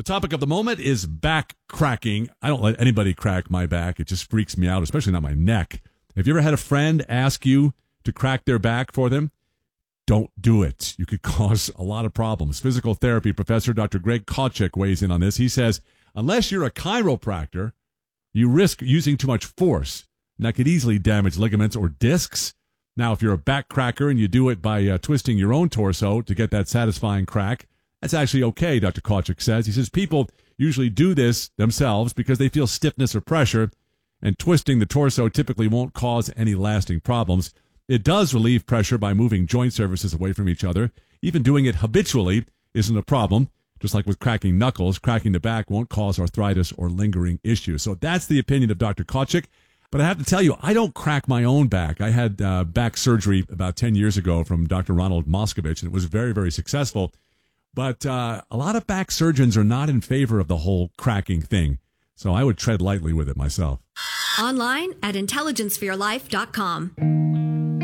topic of the moment is back cracking. I don't let anybody crack my back. It just freaks me out, especially not my neck. Have you ever had a friend ask you to crack their back for them? Don't do it. You could cause a lot of problems. Physical therapy professor Dr. Greg Kawchik weighs in on this. He says, unless you're a chiropractor, you risk using too much force. And that could easily damage ligaments or discs. Now, if you're a back cracker and you do it by twisting your own torso to get that satisfying crack, that's actually okay, Dr. Kawchik says. He says people usually do this themselves because they feel stiffness or pressure, and twisting the torso typically won't cause any lasting problems. It does relieve pressure by moving joint surfaces away from each other. Even doing it habitually isn't a problem. Just like with cracking knuckles, cracking the back won't cause arthritis or lingering issues. So that's the opinion of Dr. Kawchik. But I have to tell you, I don't crack my own back. I had back surgery about 10 years ago from Dr. Ronald Moskovich, and it was very, very successful. But a lot of back surgeons are not in favor of the whole cracking thing. So I would tread lightly with it myself. Online at intelligenceforyourlife.com.